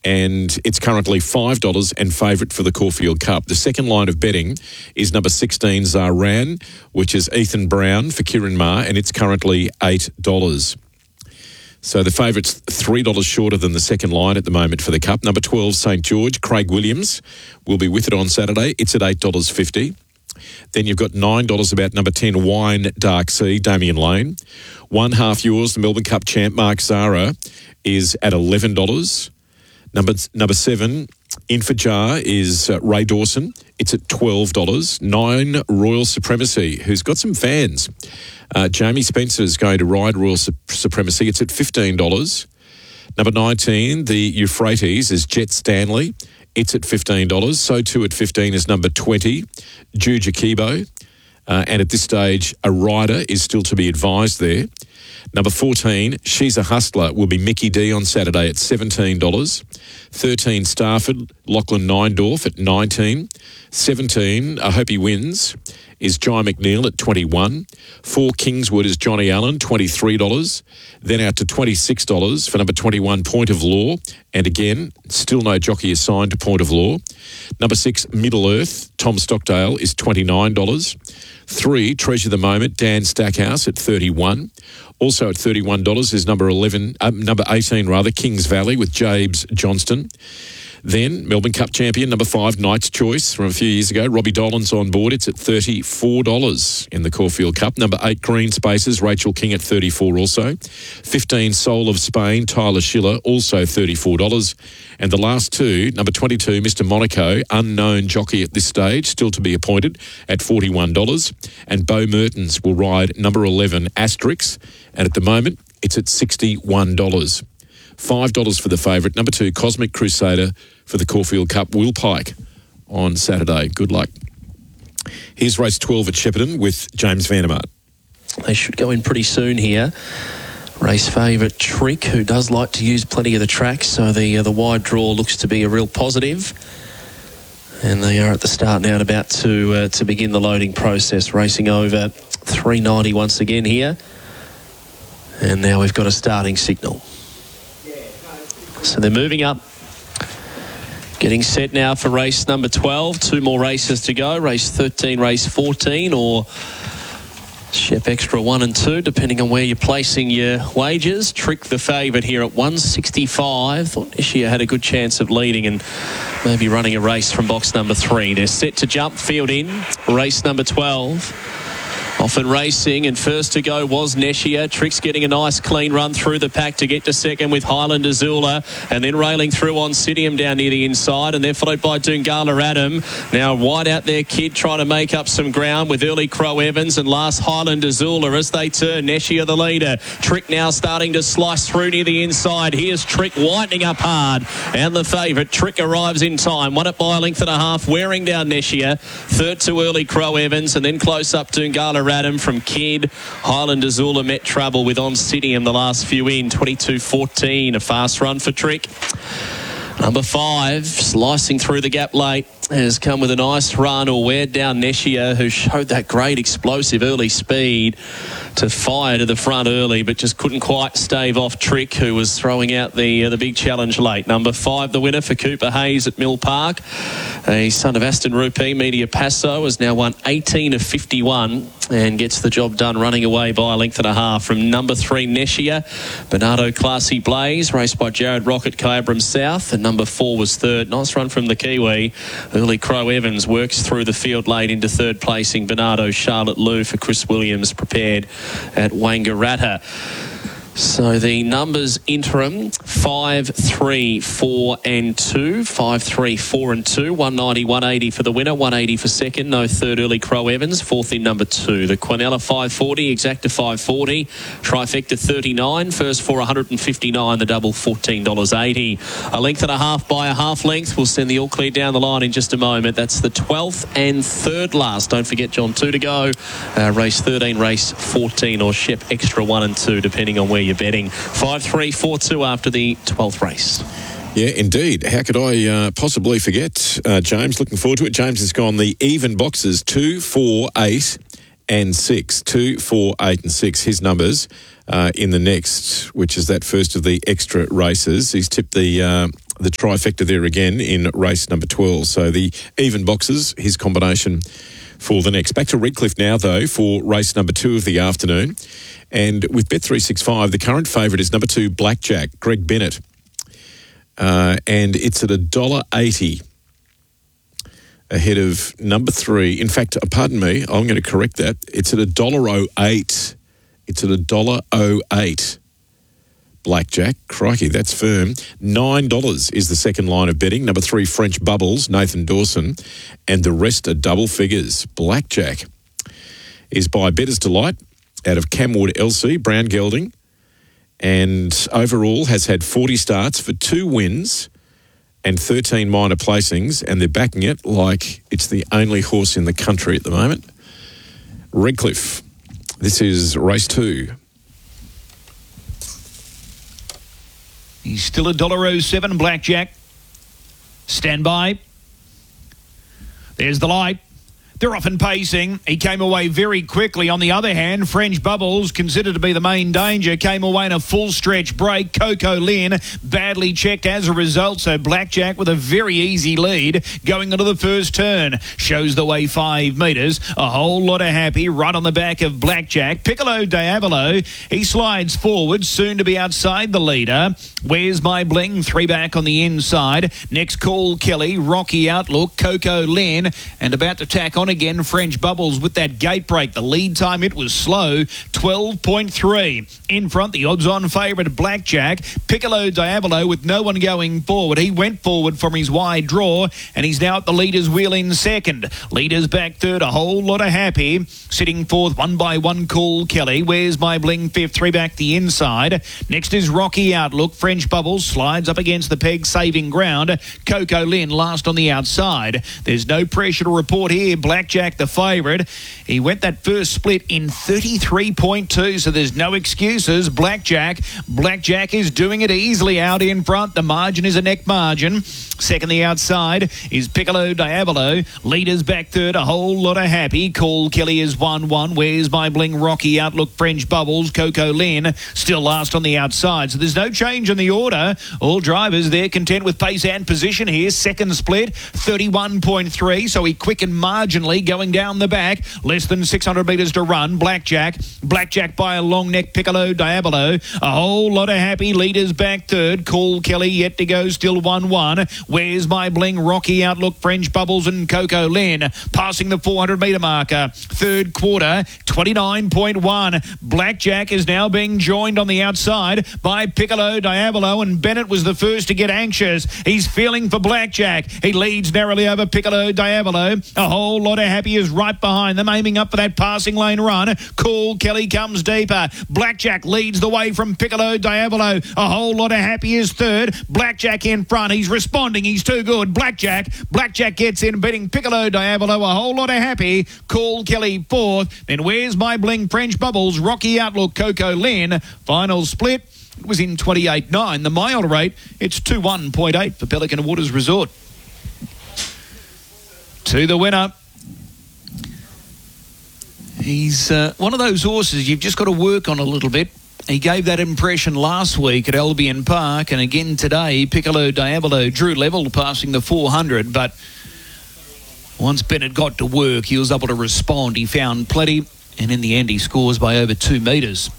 and it's currently $5 and favourite for the Caulfield Cup. The second line of betting is number 16, Zaran, which is Ethan Brown for Kieran Maher, and it's currently $8. So the favourite's $3 shorter than the second line at the moment for the Cup. Number 12, St George, Craig Williams will be with it on Saturday. It's at $8.50. Then you've got $9 about number 10, Wine Dark Sea, Damian Lane. 1/2 yours, the Melbourne Cup champ, Mark Zahra, is at $11. Number 7, In for Jar, is Ray Dawson. It's at $12. 9, Royal Supremacy, who's got some fans. Jamie Spencer is going to ride Royal Supremacy. It's at $15. Number 19, the Euphrates, is Jet Stanley. It's at $15. So too at 15 is number 20, Juju Kibo. And at this stage, a rider is still to be advised there. Number 14, She's a Hustler, will be Mickey D on Saturday at $17. 13, Starford, Lachlan Neindorf at $19. 17, I Hope He Wins, is Jai McNeil at $21. 4, Kingswood, is Johnny Allen, $23. Then out to $26 for number 21, Point of Law. And again, still no jockey assigned to Point of Law. Number 6, Middle Earth, Tom Stockdale, is $29. 3, Treasure the Moment, Dan Stackhouse at $31. Also at $31 is number 18, Kings Valley with Jabes Johnston. Then Melbourne Cup champion, number 5, Knight's Choice from a few years ago. Robbie Dolan's on board. It's at $34 in the Caulfield Cup. Number 8, Green Spaces, Rachel King at $34 also. 15, Soul of Spain, Tyler Schiller, also $34. And the last 2, number 22, Mr. Monaco, unknown jockey at this stage, still to be appointed, at $41. And Bo Mertens will ride number 11, Asterix, and at the moment it's at $61. $5 for the favourite. Number 2, Cosmic Crusader for the Caulfield Cup, Will Pike on Saturday. Good luck. Here's race 12 at Shepparton with James Vandermart. They should go in pretty soon here. Race favourite Trick, who does like to use plenty of the track, so the wide draw looks to be a real positive. And they are at the start now and about to begin the loading process, racing over 390 once again here. And now we've got a starting signal. So they're moving up. Getting set now for race number 12. 2 more races to go. Race 13, race 14, or Shep Extra 1 and 2, depending on where you're placing your wagers. Trick the favourite here at 165. Thought Ishia had a good chance of leading and maybe running a race from box number 3. They're set to jump, field in. Race number 12. Often racing, and first to go was Neshia. Trick's getting a nice clean run through the pack to get to second with Highland Azula, and then railing through on Sidium down near the inside, and they're followed by Dungala Adam. Now wide out there, Kid trying to make up some ground with early Crow Evans and last Highland Azula as they turn. Neshia the leader. Trick now starting to slice through near the inside. Here's Trick whitening up hard, and the favourite Trick arrives in time. Won it by a length and a half, wearing down Neshia. Third to early Crow Evans, and then close up Dungala Adam from Kidd. Highland Azula met trouble with On Sidium the last few in. 22.14, a fast run for Trick. Number 5, slicing through the gap late, has come with a nice run, or wear down Neshia, who showed that great explosive early speed to fire to the front early, but just couldn't quite stave off Trick, who was throwing out the big challenge late. Number 5, the winner for Cooper Hayes at Mill Park. A son of Aston Rupee, Media Passo, has now won 18 of 51 and gets the job done, running away by a length and a half from number 3, Neshia. Bernardo Classy Blaze, raced by Jared Rocket, Kyabram South, and number 4 was third. Nice run from the Kiwi. Early Crow Evans works through the field late into third placing. Bernardo Charlotte Lou for Chris Williams, prepared at Wangaratta. So the numbers interim 5, 3, 4 and 2. 5, 3, 4 and 2. 190, 180 for the winner, 180 for second. No third, early Crow Evans. Fourth in number 2. The Quinella 540, Exacta 540. Trifecta 39. First for 159. The double $14.80. A length and a half by a half length. We'll send the all clear down the line in just a moment. That's the 12th and third last. Don't forget, John, 2 to go. Race 13, race 14, or Shep Extra 1 and 2, depending on where you're betting. 5, 3, 4, 2 after the 12th race. Yeah, indeed. How could I possibly forget, James? Looking forward to it. James has gone the even boxes 2, 4, 8 and 6. 2, 4, 8 and 6. His numbers in the next, which is that first of the extra races. He's tipped the the trifecta there again in race number 12. So the even boxes, his combination for the next. Back to Redcliffe now, though, for race number 2 of the afternoon. And with Bet365, the current favourite is number 2, Blackjack, Greg Bennett. And it's at $1.80 ahead of number 3. In fact, pardon me, I'm going to correct that. It's at $1.08. It's at $1.08. Blackjack, crikey, that's firm. $9 is the second line of betting. Number 3, French Bubbles, Nathan Dawson, and the rest are double figures. Blackjack is by Better's Delight out of Camwood LC, Brown Gelding, and overall has had 40 starts for 2 wins and 13 minor placings, and they're backing it like it's the only horse in the country at the moment. Redcliffe, this is race 2. He's still $1.07, Blackjack. Stand by. There's the light. They're off and pacing. He came away very quickly. On the other hand, French Bubbles, considered to be the main danger, came away in a full stretch break. Coco Lynn badly checked as a result, so Blackjack with a very easy lead going into the first turn. Shows the way 5 metres. A whole lot of happy right on the back of Blackjack. Piccolo Diavolo, he slides forward, soon to be outside the leader. Where's My Bling? 3 back on the inside. Next Call Kelly, Rocky Outlook, Coco Lynn, and about to tack on again, French Bubbles with that gate break. The lead time, it was slow, 12.3. In front, the odds-on favourite, Blackjack. Piccolo Diavolo with no one going forward. He went forward from his wide draw, and he's now at the leader's wheel in second. Leaders back third, a whole lot of happy. Sitting fourth, 1 by 1, Call Kelly. Where's My Bling? Fifth, 3 back the inside. Next is Rocky Outlook. French Bubbles slides up against the peg, saving ground. Coco Lynn last on the outside. There's no pressure to report here. Blackjack the favourite. He went that first split in 33.2, so there's no excuses. Blackjack is doing it easily out in front. The margin is a neck margin. Second the outside is Piccolo Diavolo. Leaders back third, a whole lot of happy. Call Kelly is 1-1. Where's My Bling? Rocky Outlook, French Bubbles, Coco Lynn still last on the outside. So there's no change in the order. All drivers, they're content with pace and position here. Second split, 31.3, so he quickened marginally going down the back. Less than 600 metres to run. Blackjack by a long neck. Piccolo Diavolo. A whole lot of happy. Leaders back third. Call Kelly yet to go, still 1-1. Where's My Bling? Rocky Outlook, French Bubbles and Coco Lynn passing the 400 metre marker. Third quarter, 29.1. Blackjack is now being joined on the outside by Piccolo Diavolo, and Bennett was the first to get anxious. He's feeling for Blackjack. He leads narrowly over Piccolo Diavolo. A whole lot of happy is right behind them, aiming up for that passing lane run. Call Kelly comes deeper. Blackjack leads the way from Piccolo Diavolo. A whole lot of happy is third. Blackjack in front. He's responding. He's too good. Blackjack gets in, beating Piccolo Diavolo. A whole lot of happy. Call Kelly fourth. Then Where's My Bling? French Bubbles, Rocky Outlook, Coco Lynn. Final split was in 28.9. The mile rate, it's 21.8 for Pelican Waters Resort. To the winner. He's one of those horses you've just got to work on a little bit. He gave that impression last week at Albion Park, and again today, Piccolo Diavolo drew level passing the 400, but once Bennett got to work, he was able to respond. He found plenty, and in the end, he scores by over 2 metres.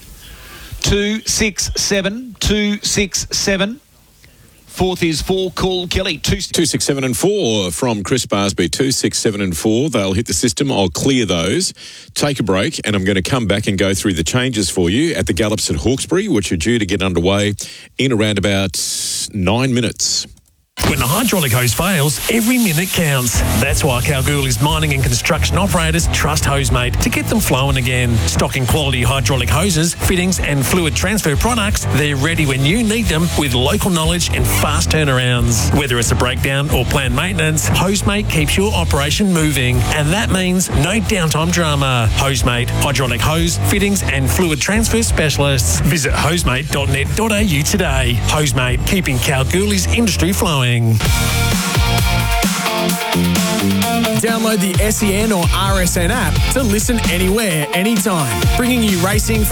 2-6-7. Fourth is 4, Call Kelly. 2, 6, 7 and 4 from Chris Barsby. 2, 6, 7 and 4. They'll hit the system. I'll clear those. Take a break, and I'm going to come back and go through the changes for you at the Gallops at Hawkesbury, which are due to get underway in around about 9 minutes. When the hydraulic hose fails, every minute counts. That's why Kalgoorlie's mining and construction operators trust Hosemate to get them flowing again. Stocking quality hydraulic hoses, fittings and fluid transfer products, they're ready when you need them with local knowledge and fast turnarounds. Whether it's a breakdown or planned maintenance, Hosemate keeps your operation moving. And that means no downtime drama. Hosemate, hydraulic hose, fittings and fluid transfer specialists. Visit hosemate.net.au today. Hosemate, keeping Kalgoorlie's industry flowing. Download the SEN or RSN app to listen anywhere, anytime, bringing you racing from